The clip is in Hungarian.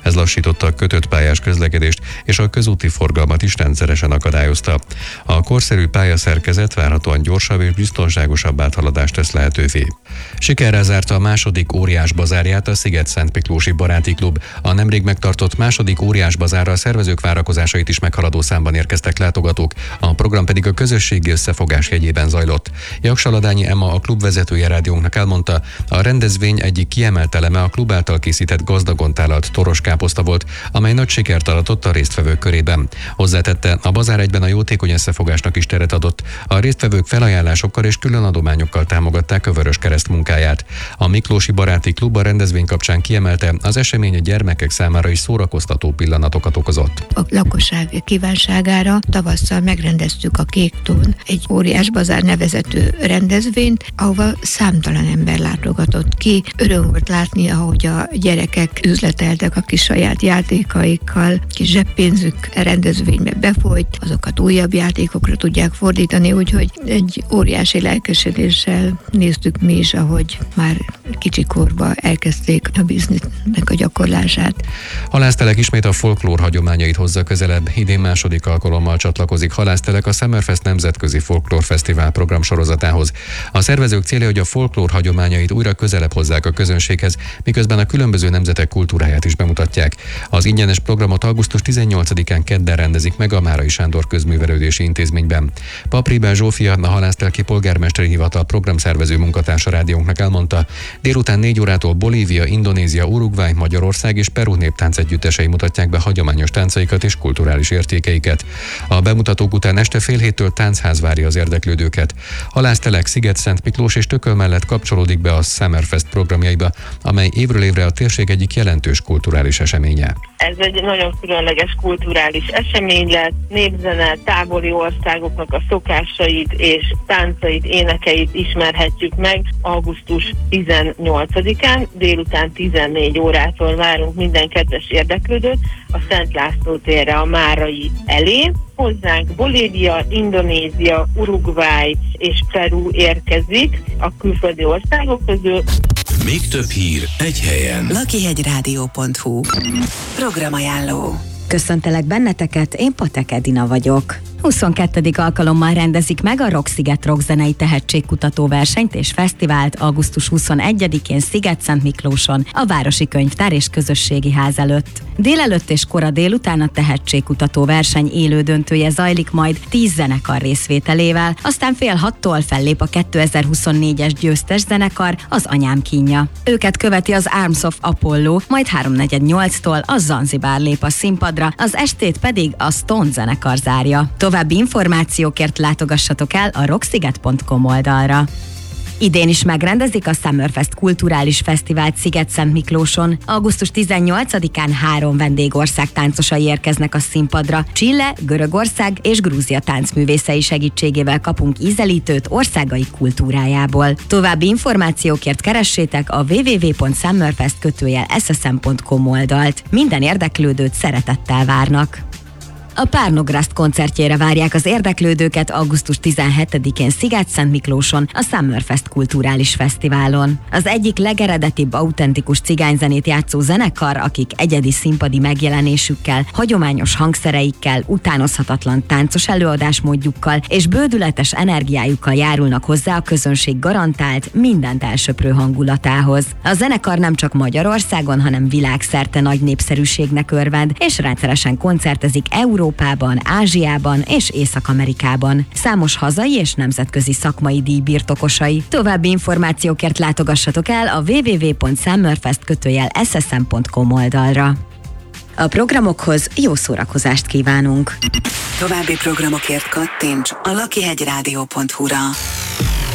Ez lassította a kötött pályás közlekedést, és a közúti forgalmat is rendszeresen akadályozta. A korszerű pályaszerkezet várhatóan gyorsabb és biztonságosabb áthaladást tesz lehetővé. Sikerrel zárta a második óriás bazárját a Sziget-Szentmiklósi Baráti Klub. A nemrég megtartott második óriás bazárra a szervezők várakozásait is meghaladó számban érkeztek látogatók, a program pedig a közösségi összefogás jegyében zajlott. Jaksaladányi Emma, a klub vezetője rádiónknak elmondta, a rendezvény egyik kiemelt eleme a klub által készített gazdagon tálalt toroskáposzta volt, amely nagy sikert aratott a résztvevők körében. Hozzátette, a bazár egyben a jótékony összefogásnak is teret adott. A résztvevők felajánlásokkal és külön adományokkal támogatták a Vöröskereszt munkáját. A Miklósi Baráti Klub a rendezvény kapcsán kiemelte, az esemény a gyermekek számára is szórakoztató pillanatokat okozott. A lakosság kívánságára tavasszal megrendeztük a Kék Tón egy óriás bazár nevezetű rendezvényt, ahova számtalan ember látogatott ki. Öröm volt látni, ahogy a gyerekek üzleteltek a kis saját játékaikkal, kis zseppénzük rendezvénybe befolyt, azokat újabb játékokra tudják fordítani, úgyhogy egy óriási lelkesedéssel néztük mi is, ahogy már kicsikorban elkezdték a biznisznek a gyakorlását. Halásztelek ismét a folklór hagyományait hozza közelebb. Idén második alkalommal csatlakozik Halásztelek a Summerfest Nemzetközi Folklórfesztivál programsorozatához. A szervezők célja, hogy a folklór hagyományait újra közelebb hozzák a közönséghez, miközben a különböző nemzetek kultúráját is bemutatják. Az ingyenes programot augusztus 18-án kedden rendezik meg a Márai Sándor Közművelődési Intézményben. Papribel Zsófia, a Halásztelki Polgármesteri Hivatal programszervező munkatársa rádiónknak elmondta, délután 4 órától Bolívia, Indonézia, Uruguay, Magyarország és Peru néptáncegyüttesei mutatják be hagyományos táncaikat és kulturális értékeiket. A bemutatók után este fél héttől táncház várja az érdeklődőket. Halásztelek, Sziget-Szentmiklós és Tököl mellett kapcsolódik be a Summerfest programjaiba, amely évről évre a térség egyik jelentős kulturális eseménye. Ez egy nagyon különleges kulturális esemény lesz, népzene, távoli országoknak a szokásait és táncait, énekeit ismerhetjük meg augusztus 18-án, délután 14 órától várunk minden kedves érdeklődőt a Szent László térre a Márai elé. Hozzánk Bolívia, Indonézia, Uruguay és Peru érkezik a külföldi országok közül. Még több hír egy helyen. lakihegyradio.hu Programajánló. Köszöntelek benneteket, én Patek Edina vagyok. 22. alkalommal rendezik meg a Rocksziget rockzenei tehetségkutató versenyt és fesztivált augusztus 21-én Sziget-Szentmiklóson, a Városi Könyvtár és Közösségi Ház előtt. Délelőtt és kora délután a tehetségkutató verseny élődöntője zajlik majd 10 zenekar részvételével, aztán 5:30-tól fellép a 2024-es győztes zenekar, az Anyám kínja. Őket követi az Arms of Apollo, majd 3:48-tól a Zanzibár lép a színpadra, az estét pedig a Stone zenekar zárja. További információkért látogassatok el a rocksziget.com oldalra. Idén is megrendezik a Summerfest kulturális fesztivált Sziget-Szentmiklóson. Augusztus 18-án 3 vendégország táncosai érkeznek a színpadra. Chile, Görögország és Grúzia táncművészei segítségével kapunk ízelítőt országai kultúrájából. További információkért keressétek a www.summerfest.ssm.com oldalt. Minden érdeklődőt szeretettel várnak. A Párnograszt koncertjére várják az érdeklődőket augusztus 17-én Sziget-Szentmiklóson, a Summerfest kulturális fesztiválon. Az egyik legeredetibb autentikus cigányzenét játszó zenekar, akik egyedi színpadi megjelenésükkel, hagyományos hangszereikkel, utánozhatatlan táncos előadásmódjukkal és bődületes energiájukkal járulnak hozzá a közönség garantált, mindent elsöprő hangulatához. A zenekar nem csak Magyarországon, hanem világszerte nagy népszerűségnek örvend, és rendszeresen koncertezik Európában, Ázsiában és Észak-Amerikában. Számos hazai és nemzetközi szakmai díj birtokosai. További információkért látogassatok el a www.summerfest.ssm.com oldalra. A programokhoz jó szórakozást kívánunk! További programokért kattints a lakihegyradio.hu-ra.